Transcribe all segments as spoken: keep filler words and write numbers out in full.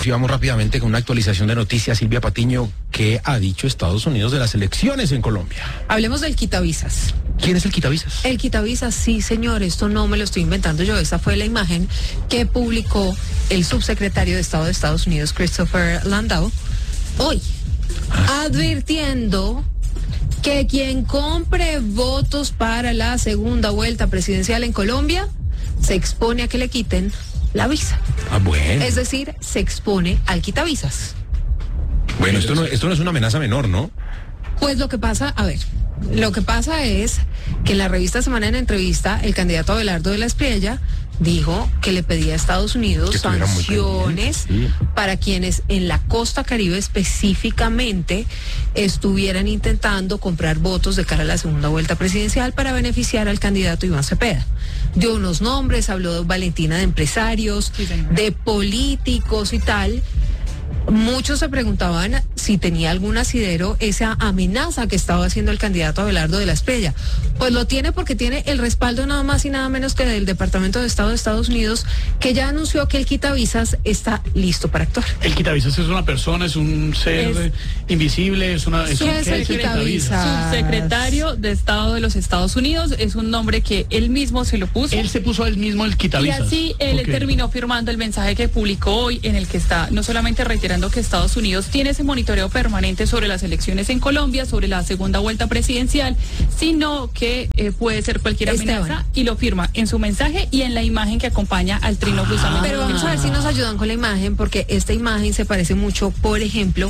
y vamos rápidamente con una actualización de noticias. Silvia Patiño, ¿qué ha dicho Estados Unidos de las elecciones en Colombia? Hablemos del quitavisas. ¿Quién es el quitavisas? El quitavisas, sí, señor, esto no me lo estoy inventando yo. Esa fue la imagen que publicó el subsecretario de Estado de Estados Unidos, Christopher Landau, hoy, ah, advirtiendo que quien compre votos para la segunda vuelta presidencial en Colombia se expone a que le quiten la visa. Ah, bueno. Es decir, se expone al quitavisas. Bueno, esto no, esto no es una amenaza menor, ¿no? Pues lo que pasa, a ver, lo que pasa es que en la revista Semana, en entrevista, el candidato Abelardo de la Espriella dijo que le pedía a Estados Unidos sanciones sí. para quienes en la costa Caribe específicamente estuvieran intentando comprar votos de cara a la segunda vuelta presidencial para beneficiar al candidato Iván Cepeda. Dio unos nombres, habló de Valentina, de empresarios, sí, de políticos y tal. Muchos se preguntaban si tenía algún asidero esa amenaza que estaba haciendo el candidato Abelardo de la Espriella. Pues lo tiene porque tiene el respaldo nada más y nada menos que del Departamento de Estado de Estados Unidos, que ya anunció que el quitavisas está listo para actuar. El quitavisas es una persona, es un ser es, invisible, es una... Es ¿Qué un, es el quitavisas? Subsecretario de Estado de los Estados Unidos, es un nombre que él mismo se lo puso. Él se puso a él mismo el quitavisas. Y así él okay. terminó firmando el mensaje que publicó hoy, en el que está no solamente reiterando que Estados Unidos tiene ese monitoreo permanente sobre las elecciones en Colombia, sobre la segunda vuelta presidencial, sino que eh, puede ser cualquier amenaza, Esteban. Y lo firma en su mensaje y en la imagen que acompaña al trino justamente. Pero vamos a ver si nos ayudan con la imagen, porque esta imagen se parece mucho, por ejemplo,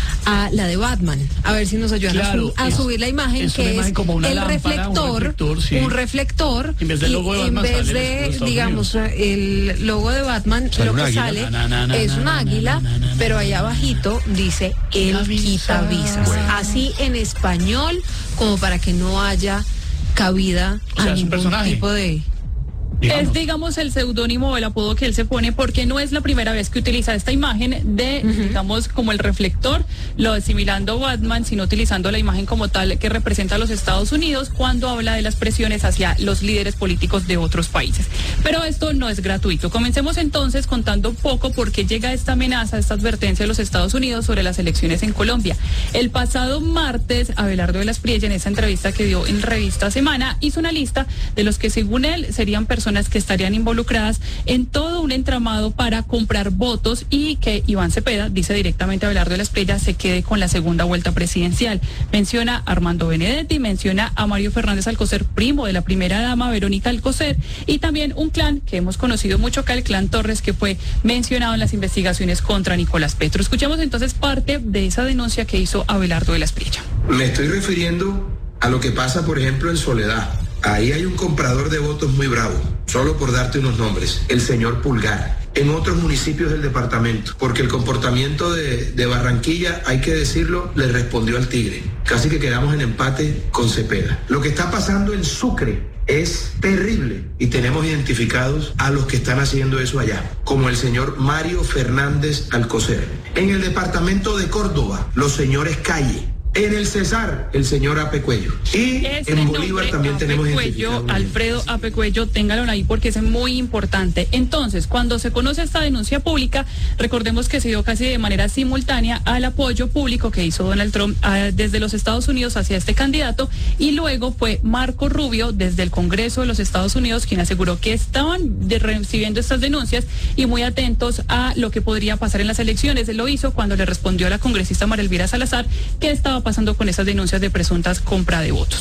a la de Batman. A ver si nos ayudan claro, a, su, a es, subir la imagen, es que imagen es como una el lámpara, reflector, un reflector, sí. un reflector en vez del logo de Batman, en vez de, digamos, Unidos. el logo de Batman, sale lo que águila. sale na, na, na, es un águila, na, na, na, pero allá abajito dice el quitavisas. Bueno. Así en español, como para que no haya cabida o sea, a ningún tipo de... Digamos. Es, digamos, el seudónimo o el apodo que él se pone, porque no es la primera vez que utiliza esta imagen de, uh-huh. digamos, como el reflector, lo asimilando Batman, sino utilizando la imagen como tal que representa a los Estados Unidos cuando habla de las presiones hacia los líderes políticos de otros países. Pero esto no es gratuito. Comencemos entonces contando un poco por qué llega esta amenaza, esta advertencia de los Estados Unidos sobre las elecciones en Colombia. El pasado martes, Abelardo de la Espriella, en esa entrevista que dio en Revista Semana, hizo una lista de los que según él serían personas que estarían involucradas en todo un entramado para comprar votos y que Iván Cepeda, dice directamente a Abelardo de la Espriella, se quede con la segunda vuelta presidencial. Menciona a Armando Benedetti, menciona a Mario Fernández Alcocer, primo de la primera dama Verónica Alcocer, y también un clan que hemos conocido mucho acá, el clan Torres, que fue mencionado en las investigaciones contra Nicolás Petro. Escuchemos entonces parte de esa denuncia que hizo Abelardo de la Espriella. Me estoy refiriendo a lo que pasa, por ejemplo, en Soledad. Ahí hay un comprador de votos muy bravo, solo por darte unos nombres, el señor Pulgar. En otros municipios del departamento, porque el comportamiento de, de Barranquilla, hay que decirlo, le respondió al tigre. Casi que quedamos en empate con Cepeda. Lo que está pasando en Sucre es terrible y tenemos identificados a los que están haciendo eso allá, como el señor Mario Fernández Alcocer. En el departamento de Córdoba, los señores Calle. En el Cesar, el señor Apecuello. Y es en Bolívar también Apecuello, tenemos identificado. Alfredo Apecuello, téngalo ahí porque es muy importante. Entonces, cuando se conoce esta denuncia pública, recordemos que se dio casi de manera simultánea al apoyo público que hizo Donald Trump uh, desde los Estados Unidos hacia este candidato, y luego fue Marco Rubio desde el Congreso de los Estados Unidos quien aseguró que estaban de recibiendo estas denuncias y muy atentos a lo que podría pasar en las elecciones. Él lo hizo cuando le respondió a la congresista María Elvira Salazar que estaba pasando con esas denuncias de presuntas compra de votos.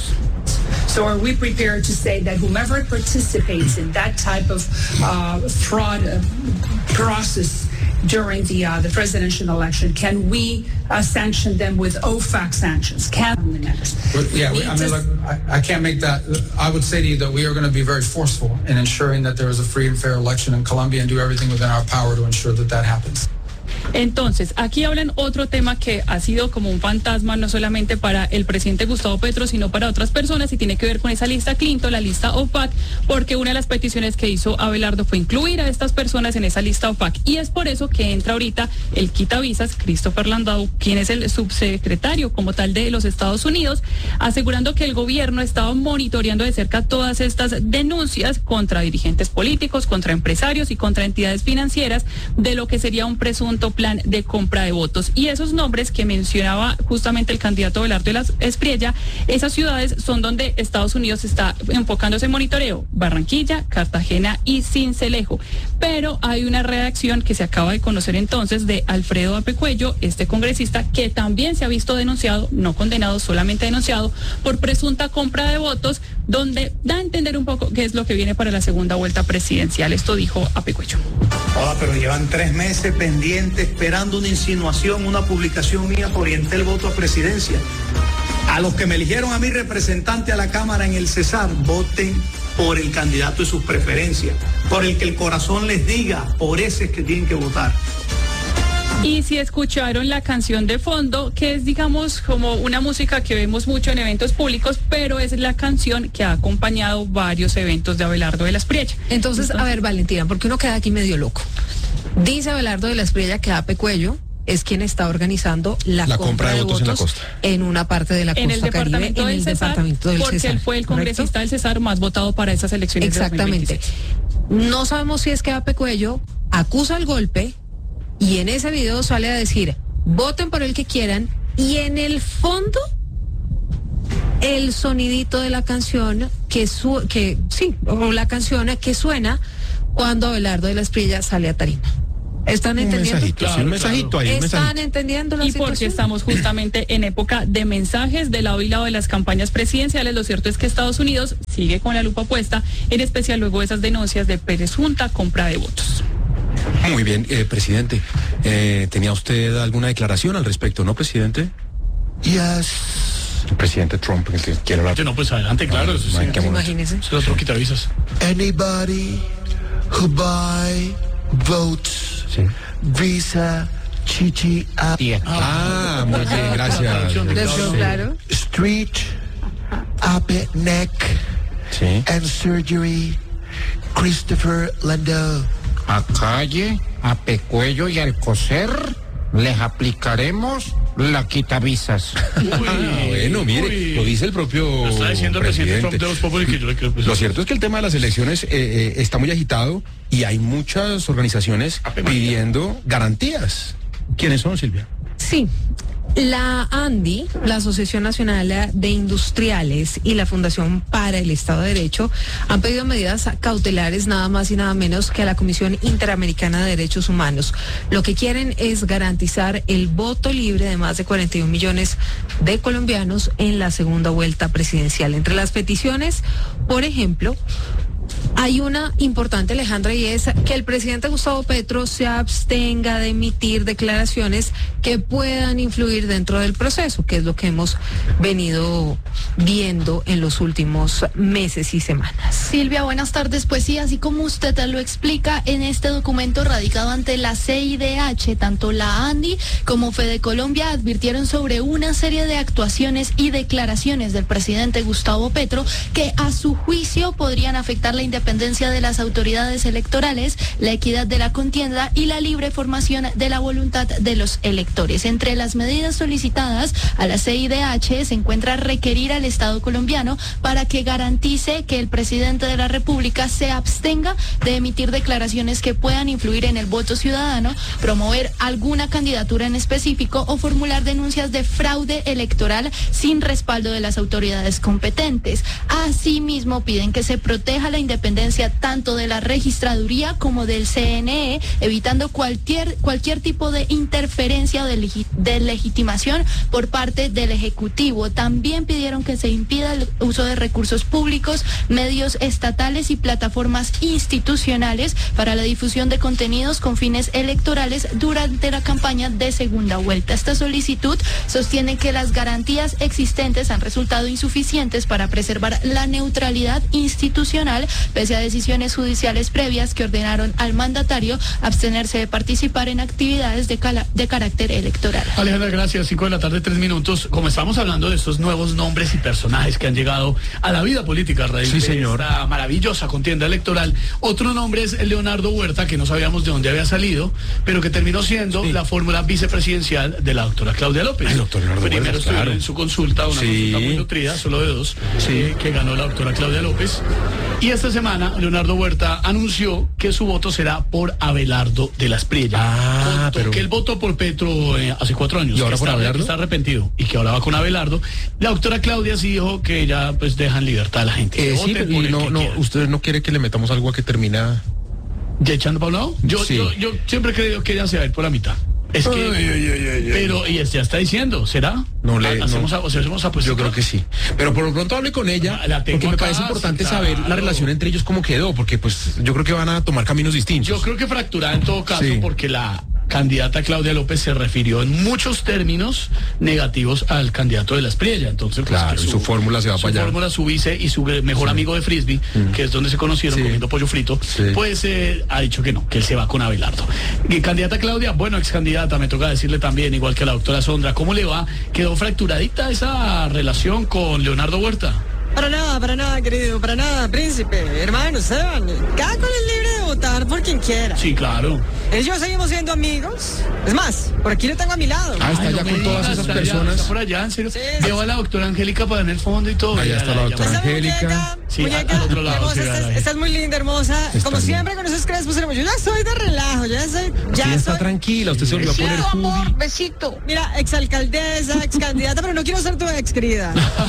So are we prepared to say that whomever participates in that type of uh, fraud uh, process during the uh, the presidential election, can we uh, sanction them with O F A C sanctions? Can well, yeah, we, I mean, look, I, I can't make that. I would say to you that we are going to be very forceful in ensuring that there is a free and fair election in Colombia and do everything within our power to ensure that that happens. Entonces, aquí hablan otro tema que ha sido como un fantasma, no solamente para el presidente Gustavo Petro, sino para otras personas, y tiene que ver con esa lista Clinton, la lista O P A C, porque una de las peticiones que hizo Abelardo fue incluir a estas personas en esa lista O P A C, y es por eso que entra ahorita el quitavisas, Christopher Landau, quien es el subsecretario como tal de los Estados Unidos, asegurando que el gobierno estaba monitoreando de cerca todas estas denuncias contra dirigentes políticos, contra empresarios y contra entidades financieras de lo que sería un presunto plan de compra de votos. Y esos nombres que mencionaba justamente el candidato Abelardo de la Espriella, esas ciudades son donde Estados Unidos está enfocando ese monitoreo: Barranquilla, Cartagena y Sincelejo. Pero hay una redacción que se acaba de conocer entonces de Alfredo Apecuello, este congresista que también se ha visto denunciado, no condenado, solamente denunciado por presunta compra de votos, donde da a entender un poco qué es lo que viene para la segunda vuelta presidencial. Esto dijo Apecuello. Oh, pero llevan tres meses pendientes esperando una insinuación, una publicación mía que orienté el voto a presidencia. A los que me eligieron a mi representante a la Cámara en el Cesar, voten por el candidato de sus preferencias, por el que el corazón les diga, por ese es que tienen que votar. Y si escucharon la canción de fondo, que es, digamos, como una música que vemos mucho en eventos públicos, pero es la canción que ha acompañado varios eventos de Abelardo de la Espriella. Entonces, Entonces, a ver, Valentina, porque uno queda aquí medio loco. Dice Abelardo de la Espriella que Apecuello es quien está organizando la, la compra, compra de, de votos, votos en, la en una parte de la costa en el Caribe, departamento en del el Cesar, departamento del porque Cesar, él fue el congresista ¿correcto? del Cesar más votado para esas elecciones. Exactamente. De dos mil veintisiete. No sabemos si es que Apecuello acusa el golpe y en ese video sale a decir: voten por el que quieran, y en el fondo el sonidito de la canción que su que sí, o la canción que suena cuando Abelardo de la Espriella sale a tarima. ¿Están entendiendo? Un mensajito, claro, sí, un mensajito claro. ahí, un ¿Están mensajito. entendiendo la Y situación? porque estamos justamente en época de mensajes de lado y lado de las campañas presidenciales, lo cierto es que Estados Unidos sigue con la lupa puesta, en especial luego de esas denuncias de presunta compra de votos. Muy bien, eh, presidente. Eh, ¿Tenía usted alguna declaración al respecto, no, presidente? Yes. El presidente Trump, que quiere hablar. No, pues adelante, claro. Ah, Eso sí. qué momento. Imagínese. Es el otro quitavisas. Anybody who buy votes, Sí. Visa, Chichi, App, Ah, muy bien, gracias. ¿Les claro? Street, Ape Neck, Sí. and Surgery, Christopher Landau. A Calle, a Pecuello y al Coser les aplicaremos la quitavisas. Uy, Ah, bueno, mire, uy. lo dice el propio Lo está diciendo el presidente Trump de los Populi, que yo le creo. Pues, Lo cierto es que el tema de las elecciones eh, eh, está muy agitado y hay muchas organizaciones pidiendo garantías. ¿Quiénes son, Silvia? Sí. La ANDI, la Asociación Nacional de Industriales, y la Fundación para el Estado de Derecho han pedido medidas cautelares nada más y nada menos que a la Comisión Interamericana de Derechos Humanos. Lo que quieren es garantizar el voto libre de más de cuarenta y un millones de colombianos en la segunda vuelta presidencial. Entre las peticiones, por ejemplo, hay una importante, Alejandra, y es que el presidente Gustavo Petro se abstenga de emitir declaraciones que puedan influir dentro del proceso, que es lo que hemos venido viendo en los últimos meses y semanas. Silvia, buenas tardes. Pues sí, así como usted lo explica, en este documento radicado ante la C I D H, tanto la ANDI como Fede Colombia advirtieron sobre una serie de actuaciones y declaraciones del presidente Gustavo Petro que a su juicio podrían afectar la independencia de las autoridades electorales, la equidad de la contienda y la libre formación de la voluntad de los electores. Entre las medidas solicitadas a la C I D H se encuentra requerir al Estado colombiano para que garantice que el presidente de la República se abstenga de emitir declaraciones que puedan influir en el voto ciudadano, promover alguna candidatura en específico o formular denuncias de fraude electoral sin respaldo de las autoridades competentes. Asimismo, piden que se proteja la independencia tanto de la registraduría como del C N E, evitando cualquier cualquier tipo de interferencia o de, legi de legitimación por parte del Ejecutivo. También pidieron que se impida el uso de recursos públicos, medios estatales y plataformas institucionales para la difusión de contenidos con fines electorales durante la campaña de segunda vuelta. Esta solicitud sostiene que las garantías existentes han resultado insuficientes para preservar la neutralidad institucional, pese a decisiones judiciales previas que ordenaron al mandatario abstenerse de participar en actividades de, de carácter electoral. Alejandra, gracias. Cinco de la tarde, tres minutos. Como estamos hablando de estos nuevos nombres y personajes que han llegado a la vida política a raíz sí, de señor. esta maravillosa contienda electoral, otro nombre es Leonardo Huerta, que no sabíamos de dónde había salido, pero que terminó siendo sí. la fórmula vicepresidencial de la doctora Claudia López. Ay, doctor Leonardo Primero Huerta, estuvieron claro. en su consulta, una sí. consulta muy nutrida, solo de dos, sí. eh, que ganó la doctora Claudia López. Y esta semana semana, Leonardo Huerta anunció que su voto será por Abelardo de la Espriella. Ah, Contó pero... que él votó por Petro eh, hace cuatro años. ¿Y ahora que por está, Abelardo? que está arrepentido y que ahora va con Abelardo. La doctora Claudia sí dijo que ella pues deja en libertad a la gente. Eh, Que sí, vote pero por y el no, que no, quiera. ¿usted no quiere que le metamos algo a que termina? ¿Ya echando para un lado? Yo, Sí. yo, yo siempre he creído que ella se va a ir por la mitad. Es que, Ay, ay, ay, ay, pero, y ya está diciendo, ¿será? No le- Hacemos, no. o sea, hacemos apuestas. Yo creo que sí. Pero por lo pronto hable con ella, La tengo porque me acá, parece importante sí, saber claro. la relación entre ellos cómo quedó, porque pues yo creo que van a tomar caminos distintos. Yo creo que fracturada en todo caso, Sí. porque la candidata Claudia López se refirió en muchos términos negativos al candidato de la Espriella. Entonces, pues, Claro, que y su fórmula se va su para allá. fórmula, su vice y su mejor amigo de Frisbee, que es donde se conocieron Sí. comiendo pollo frito, Sí. pues eh, ha dicho que no, que él se va con Abelardo. Y candidata Claudia, bueno, ex candidata, me toca decirle también, igual que a la doctora Sondra, ¿cómo le va? ¿Quedó fracturadita esa relación con Leonardo Huerta? Para nada, para nada, querido, para nada, príncipe, hermano, Esteban. Cada cual es libre de votar por quien quiera. Sí, claro. Él y yo seguimos siendo amigos. Es más, por aquí lo tengo a mi lado. Ah, está Ay, ya no con me todas digas, esas está allá, personas. está por allá, en serio. Sí, Veo sí. a la doctora Angélica para en el fondo y todo. Allá Ya está la- la ya- doctora Esta Angélica. muñeca, Sí, muñeca, al otro lado, hermosa, sí, estás, ahí. estás muy linda, hermosa. Está Como bien. siempre con esos crespos hermosos. Yo ya soy de relajo, ya soy, ya Sí, está soy. tranquila, usted se volvió a poner hoodie. besito. Mira, exalcaldesa, excandidata, pero no quiero ser tu ex, querida.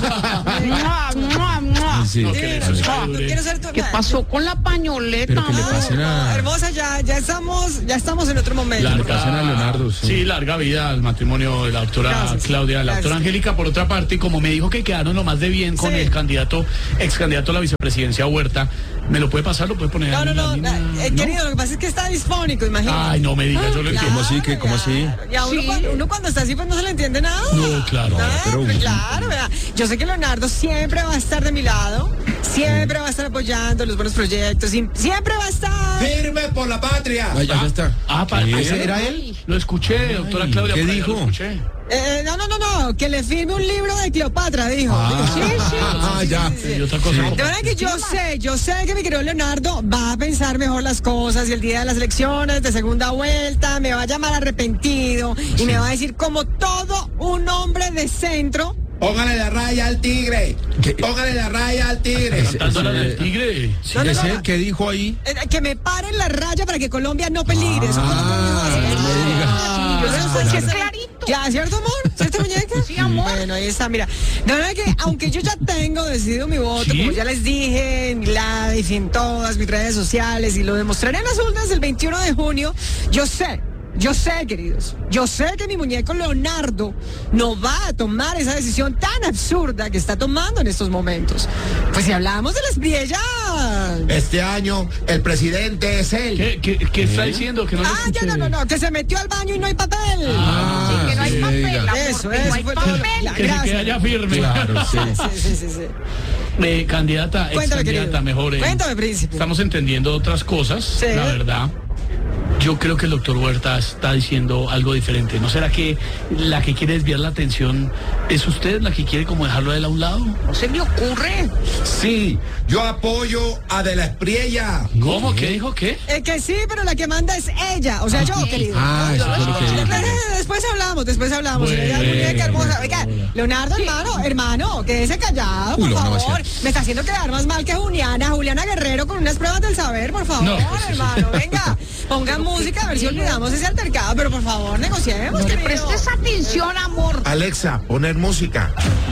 Mua, mua, mua. Sí, No, sí, que le Sí, vale. suceda, no dure. quiero ser tu ¿Qué pasó con la pañoleta? Pero que le No, pasen a... hermosa, ya, ya estamos, ya estamos en otro momento. Le pasen a Leonardo, sí. Sí, larga vida al matrimonio de la doctora Gracias. Claudia, la Gracias. doctora Angélica, por otra parte, como me dijo que quedaron lo más de bien con Sí. el candidato, ex candidato a la vicepresidencia Huerta, ¿me lo puede pasar? ¿Lo puede poner No, ahí no, en la no, línea? eh, ¿No? querido, lo que pasa es que está disfónico, imagínate. Ay, no me digas, yo lo Claro, entiendo. ¿Cómo así? ¿Qué? ¿Cómo así? Y a uno, Sí. cuando, uno cuando está así, pues no se le entiende nada. No, claro. Nada, pero- pero claro, vea. Yo sé que Leonardo siempre va a estar de mi lado, siempre va a estar apoyando los buenos proyectos, y siempre va a estar... ¡Firme por la patria! Ay, ya está. Ah, pa- ¿Qué? ¿ese ¿Era él? Lo escuché, doctora Claudia. ¿qué por allá dijo? Lo escuché. Eh, no, no, no, no, que le firme un libro de Cleopatra, dijo. Ah, sí, sí, ah, sí, ya. sí, sí, Y sí. otra cosa. De verdad que yo sé, yo sé que mi querido Leonardo va a pensar mejor las cosas y el día de las elecciones de segunda vuelta me va a llamar arrepentido y me va a decir como todo un hombre de centro. Póngale la raya al tigre. ¿Qué? Póngale la raya al tigre. Cantando la ese- del tigre. Sí, No, no, ese, no. ¿qué dijo ahí? eh, Que me paren la raya para que Colombia no peligre. Eso fue lo que me dijo Ah, así. no me diga. Ah, Yo eso eso fue es que se- clarito. Ya, ¿cierto, amor? ¿Cierto, muñeca? Sí, amor. Bueno, ahí está, mira. De verdad que, aunque yo ya tengo decidido mi voto, ¿Sí? como ya les dije, en Live y en todas mis redes sociales, y lo demostraré en las urnas el veintiuno de junio, yo sé. Yo sé, queridos, yo sé que mi muñeco Leonardo no va a tomar esa decisión tan absurda que está tomando en estos momentos. Pues si hablamos de la Espriella. Este año el presidente es él. ¿Qué, qué, qué está diciendo? Que no lo Ah, ya escuché. no, no, no, que se metió al baño y no hay papel. Ah, Sí, que no hay sí, papel, diga. amor, Eso, que eso no hay fue todo. papel. Ya, Que se gracias. quede allá firme. Claro, sí. Sí, sí, sí, sí. Eh, candidata, ex Cuéntame, candidata, querido. mejor. eh, Cuéntame, príncipe. Estamos entendiendo otras cosas, Sí. la verdad. Yo creo que el doctor Huerta está diciendo algo diferente. ¿No será que la que quiere desviar la atención es usted, la que quiere como dejarlo a él a un lado? No se me ocurre. Sí, yo apoyo a De la Espriella. ¿Cómo? ¿Qué dijo? ¿Qué? Eh, que sí, pero la que manda es ella, o sea, yo, querido. Ah, eso fue lo que dijo. Eh, Después hablamos, después hablamos. Bueno, Ella es muñeca hermosa. Oiga, bueno. Leonardo, hermano, hermano, quédese callado, Uy, por lo van a favor. vaciar. Me está haciendo quedar más mal que Juliana, Juliana Guerrero con unas pruebas del saber, por favor, No, pues, sí, sí. hermano. Venga, pongan música a ver si olvidamos ese altercado, pero por favor, negociemos, No le querido. prestes atención, amor. Alexa, poner música.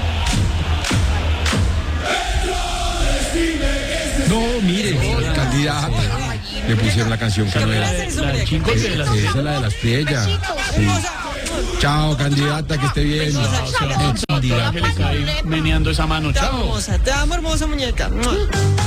No, mire, candidata. Le pusieron la canción que no era. ¿Qué es eso, La muñeca? chico de la... Esa es la de las Priella. Sí. Hermosa. Chao, candidata, que esté bien. Chao, Ex candidata. Angélica ahí meneando esa mano. Te amo, Chao. hermosa, te amo, hermosa muñeca. Mua.